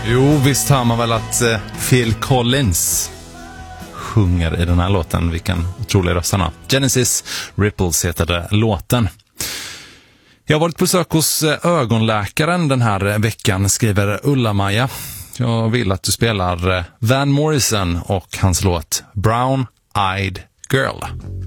Jo, visst hör man väl att Phil Collins sjunger i den här låten. Vilken otrolig röst han har. Genesis Ripples heter det låten. Jag har varit på besök hos ögonläkaren den här veckan, skriver Ulla-Maja. Jag vill att du spelar Van Morrison och hans låt Brown Eyed Girl.